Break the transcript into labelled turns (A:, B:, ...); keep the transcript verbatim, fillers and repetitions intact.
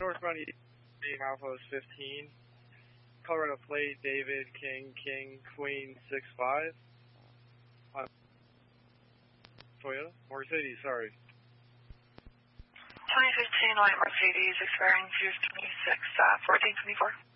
A: Northbound Alpha is fifteen. Colorado plate, David, King, King, Queen, six five. Uh, Toyota? Mercedes, sorry.
B: twenty fifteen white Mercedes expiring two twenty-six, uh, fourteen twenty-four.